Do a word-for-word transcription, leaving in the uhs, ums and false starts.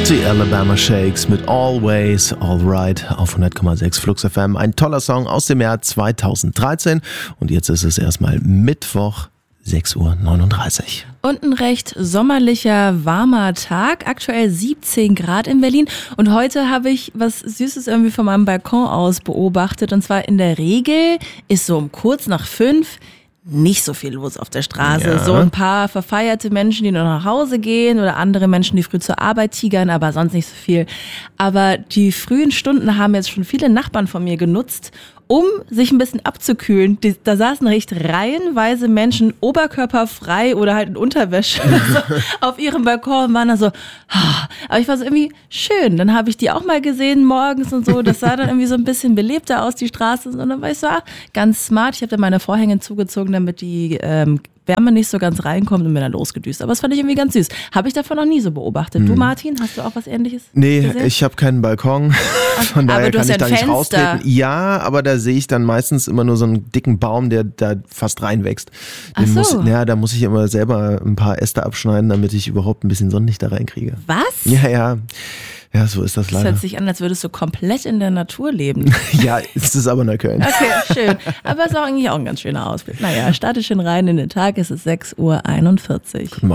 Die Alabama Shakes mit Always Alright auf hundert Komma sechs Flux F M. Ein toller Song aus dem Jahr zweitausenddreizehn. Und jetzt ist es erstmal Mittwoch, sechs Uhr neununddreißig. Und ein recht sommerlicher, warmer Tag. Aktuell siebzehn Grad in Berlin. Und heute habe ich was Süßes irgendwie von meinem Balkon aus beobachtet. Und zwar in der Regel ist so um kurz nach fünf nicht so viel los auf der Straße. Ja. So ein paar verfeierte Menschen, die nur nach Hause gehen oder andere Menschen, die früh zur Arbeit tigern, aber sonst nicht so viel. Aber die frühen Stunden haben jetzt schon viele Nachbarn von mir genutzt, um sich ein bisschen abzukühlen. Die, da saßen recht reihenweise Menschen, oberkörperfrei oder halt in Unterwäsche so, auf ihrem Balkon und waren da so, aber ich war so irgendwie schön. Dann habe ich die auch mal gesehen morgens und so. Das sah dann irgendwie so ein bisschen belebter aus, die Straße. Und dann war ich so, ah, ganz smart. Ich habe dann meine Vorhänge zugezogen, damit die ähm, Wärme nicht so ganz reinkommt und bin dann losgedüst. Aber das fand ich irgendwie ganz süß. Habe ich davon noch nie so beobachtet. Hm. Du, Martin, hast du auch was Ähnliches Nee, gesehen? Ich habe keinen Balkon. Von daher aber du kann hast ich ja ein da nicht Fenster. raustreten. Ja, aber da sehe ich dann meistens immer nur so einen dicken Baum, der da fast reinwächst. Den Ach so. muss, ja, da muss ich immer selber ein paar Äste abschneiden, damit ich überhaupt ein bisschen Sonnenlicht da reinkriege. Was? Ja, ja. Ja, so ist das Das leider. hört sich an, als würdest du komplett in der Natur leben. Ja, es ist aber Neukölln. Okay, schön. Aber es ist auch eigentlich auch ein ganz schöner Ausblick. Naja, starte schön rein in den Tag. Es ist sechs Uhr einundvierzig. Guten Morgen.